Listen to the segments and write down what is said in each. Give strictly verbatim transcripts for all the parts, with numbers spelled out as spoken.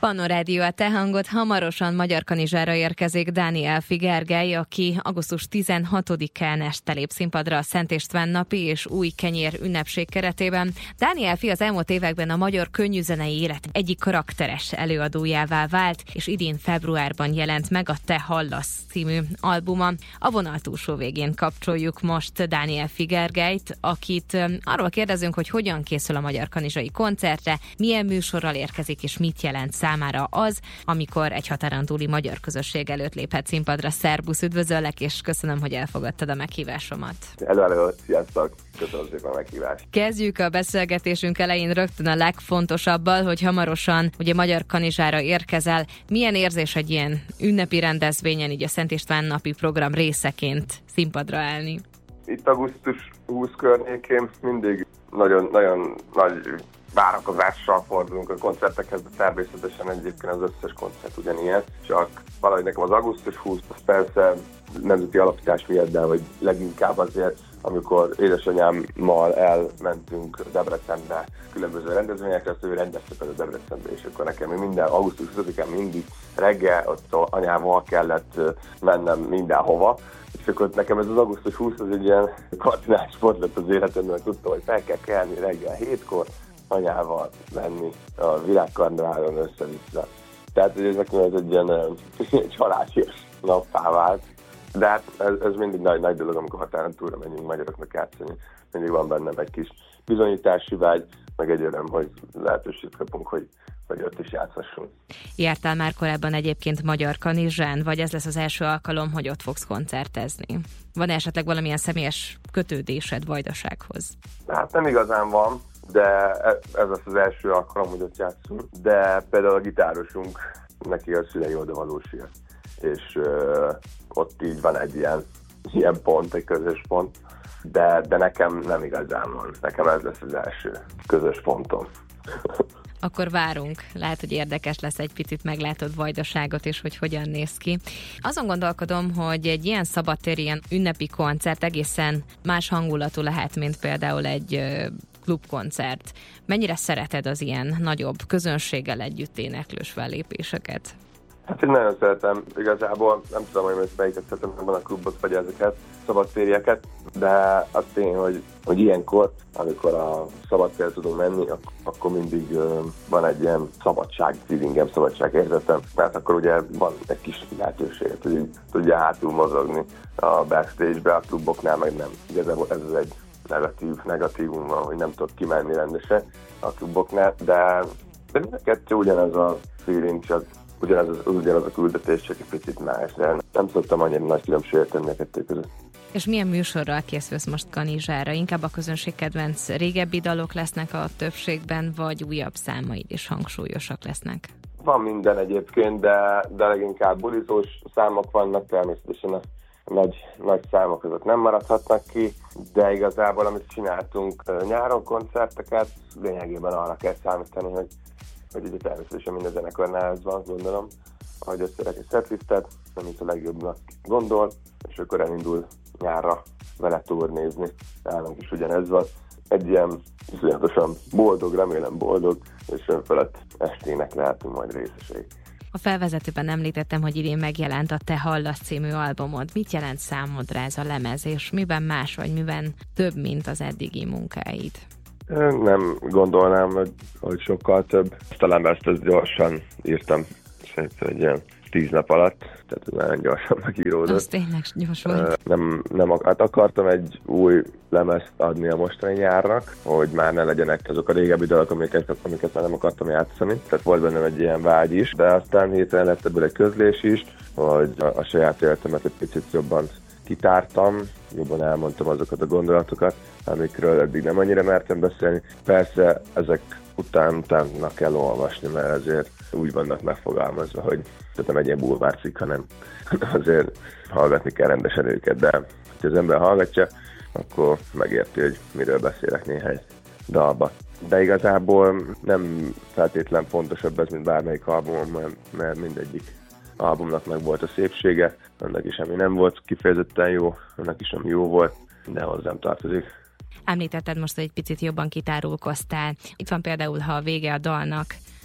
Pannon Rádió, a te hangod. Hamarosan Magyar Kanizsára érkezik Dáni Elfi Gergely, aki augusztus tizenhatodikán este lép színpadra a Szent István napi és új kenyér ünnepség keretében. Dáni Elfi az elmúlt években a magyar könnyűzenei élet egyik karakteres előadójává vált, és idén februárban jelent meg a Te hallasz című albuma. A vonal túlsó végén kapcsoljuk most Dáni Elfi Gergelyt, akit arról kérdezünk, hogy hogyan készül a Magyar Kanizsai koncertre, milyen műsorral érkezik, és mit jelent számára az, amikor egy határon túli magyar közösség előtt léphet színpadra. Szerbusz, üdvözöllek, és köszönöm, hogy elfogadtad a meghívásomat. Hello, sziasztok! Köszönöm szépen a meghívást. Kezdjük a beszélgetésünk elején rögtön a legfontosabbal, hogy hamarosan ugye Magyar Kanizsára érkezel. Milyen érzés egy ilyen ünnepi rendezvényen, így a Szent István napi program részeként színpadra állni? Itt augusztus huszadika környékén mindig nagyon, nagyon nagy várakozással fordulunk a koncertekhez, de természetesen egyébként az összes koncert ugyanilyen, csak valahogy nekem az augusztus huszadika, az persze nemzeti alapítás miatt, de hogy leginkább azért, amikor édesanyámmal elmentünk Debrecenbe különböző rendezvényekre, azt ő rendezte fel a Debrecenbe, és akkor nekem minden augusztus huszadikán mindig reggel ott anyával kellett mennem mindenhova, és akkor nekem ez az augusztus huszadika az egy ilyen kardinális pont lett az életemben, tudtam, hogy fel kell kelni reggel hétkor, anyával menni a világkarneválon össze-vissza. Tehát hogy ez nekem ez egy ilyen családias nappá vált. De hát ez, ez mindig nagy, nagy dolog, amikor határon túlra menjünk magyaroknak játszani. Mindig van bennem egy kis bizonyítási vágy, meg egy öröm, hogy lehetőséget kapunk, hogy, hogy ott is játszhassunk. Jártál már korábban egyébként Magyar Kanizsán, vagy ez lesz az első alkalom, hogy ott fogsz koncertezni? Van esetleg valamilyen személyes kötődésed Vajdasághoz? Hát nem igazán van, de ez lesz az első alkalom, hogy ott játszunk. De például a gitárosunk, neki a szülei odavalósia. És uh, ott így van egy ilyen, ilyen pont, egy közös pont, de, de nekem nem igazán van. Nekem ez lesz az első közös pontom. Akkor várunk. Lehet, hogy érdekes lesz, egy picit meglátod Vajdaságot, és hogy hogyan néz ki. Azon gondolkodom, hogy egy ilyen szabadtéri, ilyen ünnepi koncert egészen más hangulatú lehet, mint például egy klubkoncert. Mennyire szereted az ilyen nagyobb közönséggel együtt éneklős fellépéseket? Hát én nagyon szeretem, igazából nem tudom, hogy most melyiket szeretem, van a klubot, vagy ezeket, szabadtérieket, de az tény, hogy, hogy ilyenkor, amikor a szabadtérre tudunk menni, ak- akkor mindig uh, van egy ilyen szabadság feelingem, szabadság érzetem, mert akkor ugye van egy kis lehetőséget, hogy így tudja hátul mozogni a backstage-be, a kluboknál meg nem. Igazából ez az egy negatív, negatívum van, hogy nem tudok kimenni rendesen a kluboknál, de, de mind a kettő ugyanaz a feeling, csak ugyanaz, az, ugyanaz a küldetés, csak egy picit más, de nem szoktam annyira nagy különbséget tenni a kettő között. És milyen műsorral készülsz most Kanizsára? Inkább a közönség kedvenc régebbi dalok lesznek a többségben, vagy újabb számaid is hangsúlyosak lesznek? Van minden egyébként, de, de leginkább bulizós számok vannak, természetesen a nagy, nagy számok között nem maradhatnak ki, de igazából amit csináltunk nyáron koncerteket, lényegében arra kell számítani, hogy hogy ugye természetesen minden zenekarnál ez van, gondolom, ahogy összerak egy setlistet, amit a legjobbnak gondol, és akkor elindul nyárra vele turnézni. Nálunk is ugyanez van. Egy ilyen iszonyatosan boldog, remélem boldog, és önfelett estének lehetünk majd részesei. A felvezetőben említettem, hogy idén megjelent a Te hallasz című albumod. Mit jelent számodra ez a lemez, és miben más, vagy miben több, mint az eddigi munkáid? Nem gondolnám, hogy, hogy sokkal több. Ezt a lemezt ezt gyorsan írtam, szerintem egy ilyen tíz nap alatt, tehát nagyon gyorsan megíródott. Az tényleg gyors volt. Nem, nem hát akartam egy új lemezt adni a mostani nyárnak, hogy már ne legyenek azok a régebbi dalok, amiket, amiket már nem akartam játszani. Tehát volt bennem egy ilyen vágy is, de aztán hirtelen lett ebből egy közlés is, hogy a, a saját életemet egy picit jobban kitártam, jobban elmondtam azokat a gondolatokat, amikről eddig nem annyira mertem beszélni. Persze ezek után utána kell olvasni, mert ezért úgy vannak megfogalmazva, hogy nem egy ilyen bulvárcikk, hanem azért hallgatni kell rendesen őket, de ha az ember hallgatja, akkor megérti, hogy miről beszélek néhány dalba. De igazából nem feltétlen fontosabb ez, mint bármelyik albumom, mert, mert mindegyik albumnak meg volt a szépsége, annak is, ami nem volt kifejezetten jó, annak is, ami jó volt, de hozzám tartozik. Említetted most, hogy egy picit jobban kitárulkoztál. Itt van például, ha a vége a dalnak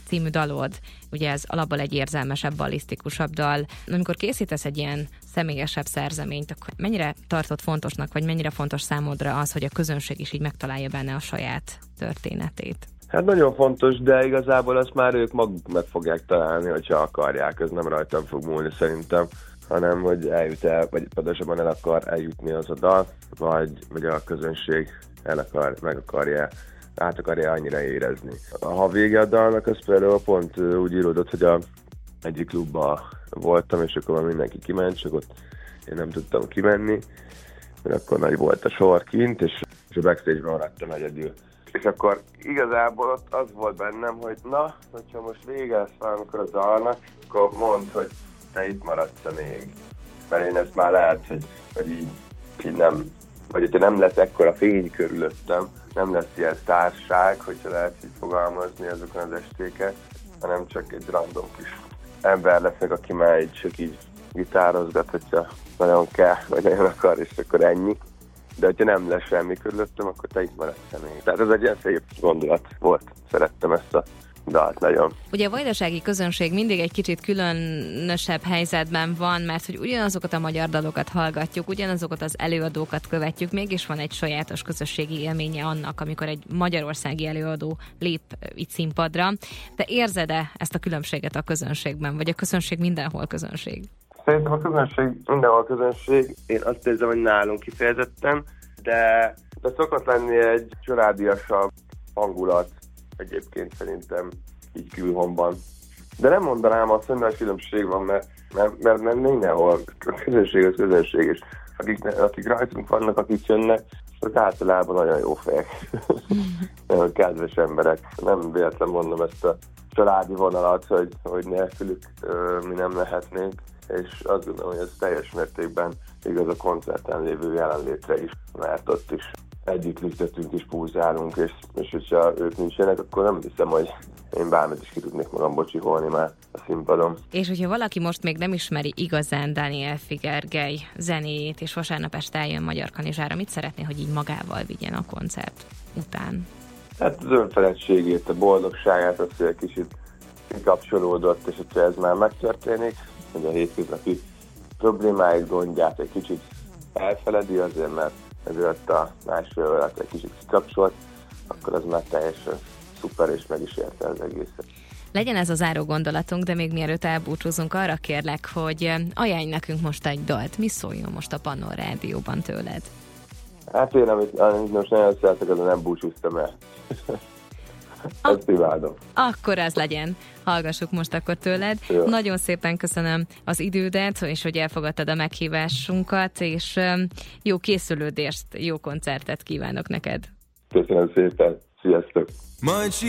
című dalod, ugye ez alapból egy érzelmesebb, ballisztikusabb dal. Amikor készítesz egy ilyen személyesebb szerzeményt, akkor mennyire tartod fontosnak, vagy mennyire fontos számodra az, hogy a közönség is így megtalálja benne a saját történetét? Hát nagyon fontos, de igazából azt már ők maguk meg fogják találni, hogyha akarják, ez nem rajtam fog múlni szerintem, hanem hogy eljut el, vagy pontosabban el akar eljutni az a dal, vagy, vagy a közönség el akar, meg akarja, át akarja annyira érezni. Ha vége a dalnak, az például pont úgy íródott, hogy a egyik klubban voltam, és akkor mindenki kiment, csak ott én nem tudtam kimenni, mert akkor nagy volt a sor kint, és, és a backstage-ban maradtam egyedül. És akkor igazából ott az volt bennem, hogy na, hogyha most vége lesz valamikor a dalnak, akkor mondd, hogy te itt maradsz még. Mert én ezt már lehet, hogy, hogy így, így nem, vagy hogyha nem lesz ekkora fény körülöttem, nem lesz ilyen társág, hogyha lehet így fogalmazni azokon az estéket, hanem csak egy random kis ember lesznek, aki már így csak így gitározgat, hogyha nagyon kell, vagy nagyon akar, és akkor ennyi. De hogyha nem lesz semmi körülöttem, akkor te itt maradsz még. Tehát ez egy ilyen szép gondolat volt. Szerettem ezt a dalt nagyon. Ugye a vajdasági közönség mindig egy kicsit különösebb helyzetben van, mert hogy ugyanazokat a magyar dalokat hallgatjuk, ugyanazokat az előadókat követjük, mégis van egy sajátos közösségi élménye annak, amikor egy magyarországi előadó lép itt színpadra. Te érzed-e ezt a különbséget a közönségben, vagy a közönség mindenhol közönség? Szerintem a közönség mindenhol közönség. Én azt érzem, hogy nálunk kifejezetten, de, de szokott lenni egy családiasabb hangulat egyébként szerintem így külhonban. De nem mondanám azt, hogy nagy különbség van, mert, mert, mert, mert mindenhol a közönség az közönség, és akik, akik rajtunk vannak, akik jönnek, azok általában nagyon jó fejek. Nagyon kedves emberek. Nem véletlen mondom ezt a családi vonalat, hogy, hogy nélkülük mi nem lehetnénk, és azt gondolom, hogy ez teljes mértékben igaz a koncerten lévő jelenlétre is, mert ott is együtt lüktetünk és pulzálunk, és, és hogyha ők nincsenek, akkor nem hiszem, hogy én bármit is ki tudnék magam bocsiholni már a színpadon. És hogyha valaki most még nem ismeri igazán Dáni Elfi Gergely zenéjét, és vasárnap este eljön Magyarkanizsára, mit szeretné, hogy így magával vigyen a koncert után? Hát az önfeledtségét, a boldogságát, azt, hogy egy kicsit kikapcsolódott, és hogyha ez már megtörténik, hogy a hétköznapi problémáit, gondját egy kicsit elfeledi azért, mert ezért a másfél órát egy kicsit kikapcsolt, akkor az már teljesen szuper, és meg is érte az egészet. Legyen ez a záró gondolatunk, de még mielőtt elbúcsúzunk, arra kérlek, hogy ajánlj nekünk most egy dalt. Mi szóljon most a Pannon Rádióban tőled? Hát én, amit, amit most nagyon szeretek, azon nem búcsúztam el. Ezt imádom. Akkor ez legyen. Hallgassuk most akkor tőled. Jó. Nagyon szépen köszönöm az idődet, és hogy elfogadtad a meghívásunkat, és jó készülődést, jó koncertet kívánok neked. Köszönöm szépen. Sziasztok!